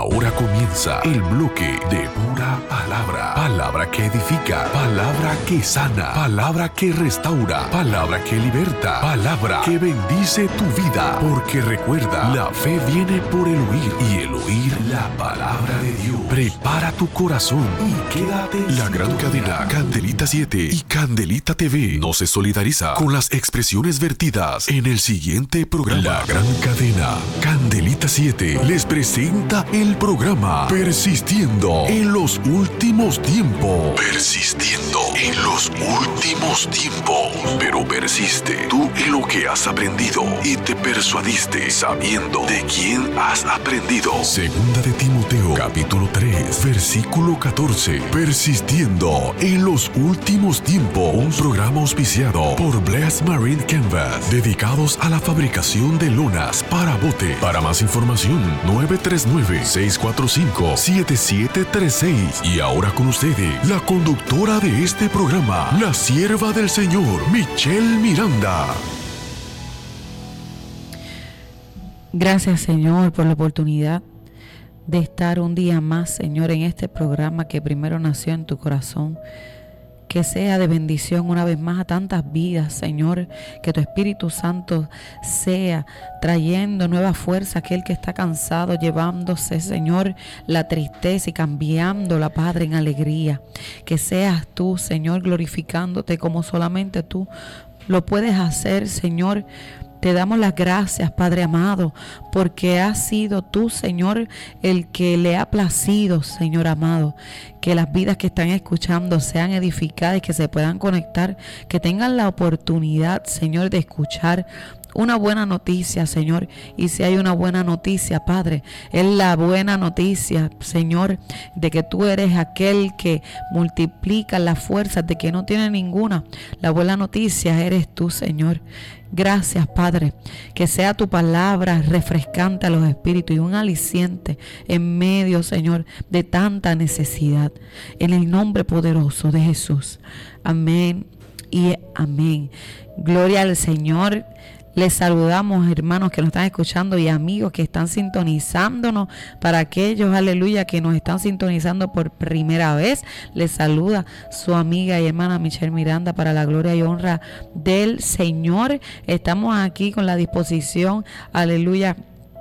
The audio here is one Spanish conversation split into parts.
Ahora comienza el bloque de pura palabra. Palabra que edifica, palabra que sana, palabra que restaura, palabra que liberta, palabra que bendice tu vida. Porque recuerda, la fe viene por el oír y el oír la palabra de Dios. Prepara tu corazón y quédate. La gran cadena Candelita 7 y Candelita TV no se solidariza con las expresiones vertidas en el siguiente programa. La gran cadena Candelita 7 les presenta el programa Persistiendo en los últimos tiempos. Persistiendo en los últimos tiempos. Pero persiste tú en lo que has aprendido y te persuadiste sabiendo de quién has aprendido. Segunda de Timoteo, capítulo 3, versículo 14. Persistiendo en los últimos tiempos. Un programa auspiciado por Bless Marine Canvas, dedicados a la fabricación de lonas para bote. Para más información, 939-645-7736. Y ahora con ustedes, la conductora de este programa, la sierva del Señor, Michelle Miranda. Gracias, Señor, por la oportunidad de estar un día más, Señor, en este programa que primero nació en tu corazón. Que sea de bendición una vez más a tantas vidas, Señor. Que tu Espíritu Santo sea trayendo nueva fuerza a aquel que está cansado, llevándose, Señor, la tristeza y cambiándola, Padre, en alegría. Que seas tú, Señor, glorificándote como solamente tú lo puedes hacer, Señor. Te damos las gracias, Padre amado, porque has sido tú, Señor, el que le ha placido, Señor amado, que las vidas que están escuchando sean edificadas y que se puedan conectar, que tengan la oportunidad, Señor, de escuchar una buena noticia, Señor. Y si hay una buena noticia, Padre, es la buena noticia, Señor, de que tú eres aquel que multiplica las fuerzas de que no tiene ninguna. La buena noticia eres tú, Señor. Gracias, Padre, que sea tu palabra refrescante a los espíritus y un aliciente en medio, Señor, de tanta necesidad. En el nombre poderoso de Jesús. Amén y amén. Gloria al Señor. Les saludamos, hermanos que nos están escuchando y amigos que están sintonizándonos. Para aquellos, aleluya, que nos están sintonizando por primera vez, les saluda su amiga y hermana Michelle Miranda, para la gloria y honra del Señor. Estamos aquí con la disposición, aleluya,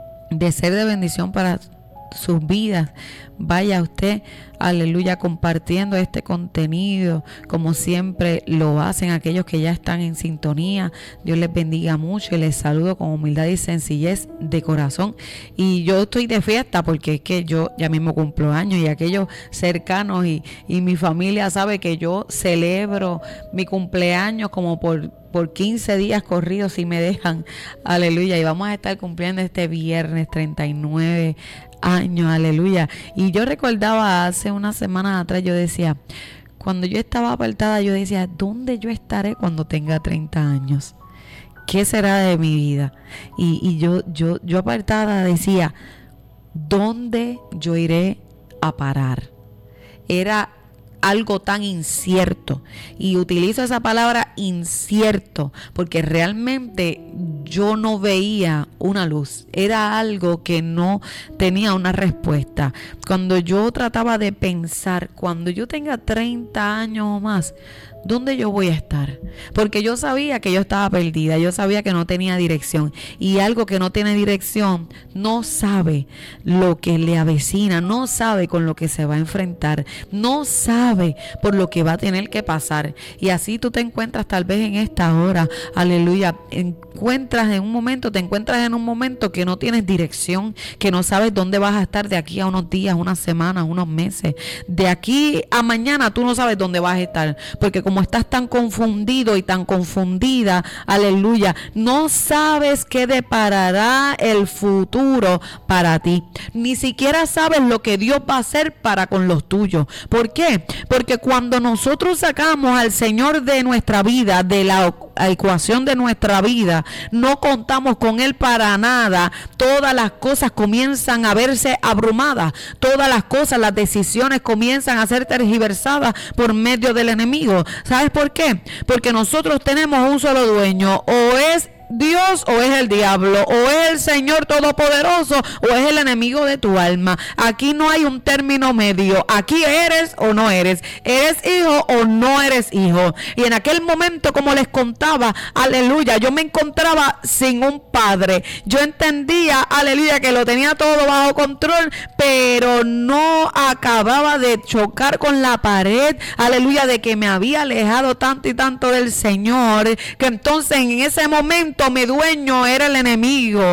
de ser de bendición para sus vidas. Vaya usted, aleluya, compartiendo este contenido como siempre lo hacen aquellos que ya están en sintonía. Dios les bendiga mucho y les saludo con humildad y sencillez de corazón. Y yo estoy de fiesta porque es que yo ya mismo cumplo años y aquellos cercanos y mi familia sabe que yo celebro mi cumpleaños como por 15 días corridos si me dejan, aleluya, y vamos a estar cumpliendo este viernes 39 años, aleluya. Y yo recordaba hace unas semanas atrás, yo decía, cuando yo estaba apartada, yo decía, ¿dónde yo estaré cuando tenga 30 años? ¿Qué será de mi vida? Y yo apartada decía, ¿dónde yo iré a parar? Era algo tan incierto, y utilizo esa palabra incierto porque realmente yo no veía una luz, era algo que no tenía una respuesta. Cuando yo trataba de pensar, cuando yo tenga 30 años o más, ¿dónde yo voy a estar? Porque yo sabía que yo estaba perdida, yo sabía que no tenía dirección, y algo que no tiene dirección no sabe lo que le avecina, no sabe con lo que se va a enfrentar, no sabe por lo que va a tener que pasar. Y así tú te encuentras tal vez en esta hora, aleluya, te encuentras en un momento que no tienes dirección, que no sabes dónde vas a estar de aquí a unos días, unas semanas, unos meses, de aquí a mañana tú no sabes dónde vas a estar, porque como estás tan confundido y tan confundida, aleluya, no sabes qué deparará el futuro para ti, ni siquiera sabes lo que Dios va a hacer para con los tuyos. ¿Por qué? Porque cuando nosotros sacamos al Señor de nuestra vida, de la ecuación de nuestra vida, no contamos con Él para nada, todas las cosas comienzan a verse abrumadas, todas las cosas, las decisiones comienzan a ser tergiversadas por medio del enemigo. ¿Sabes por qué? Porque nosotros tenemos un solo dueño, o es Dios o es el diablo, o es el Señor Todopoderoso o es el enemigo de tu alma. Aquí no hay un término medio. Aquí eres o no eres. Eres hijo o no eres hijo. Y en aquel momento, como les contaba, aleluya, yo me encontraba sin un padre. Yo entendía, aleluya, que lo tenía todo bajo control, pero no acababa de chocar con la pared, aleluya, de que me había alejado tanto y tanto del Señor, que entonces en ese momento mi dueño era el enemigo.